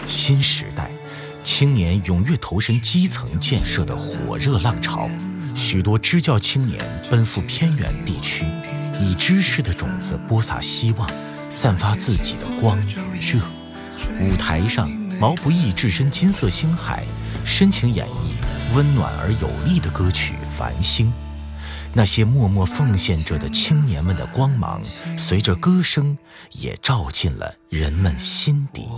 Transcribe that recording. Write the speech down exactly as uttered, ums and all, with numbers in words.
新时代，青年踊跃投身基层建设的火热浪潮，许多支教青年奔赴偏远地区，以知识的种子播撒希望，散发自己的光与热。舞台上，毛不易置身金色星海，深情演绎温暖而有力的歌曲《繁星》。那些默默奉献着的青年们的光芒，随着歌声也照进了人们心底。